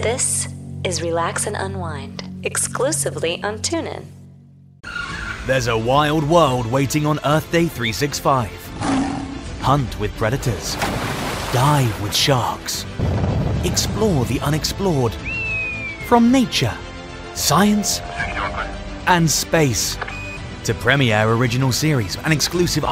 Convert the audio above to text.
This is Relax and Unwind, exclusively on TuneIn. There's a wild world waiting on Earth Day 365. Hunt with predators. Dive with sharks. Explore the unexplored. From nature, science, and space to premiere original series and exclusive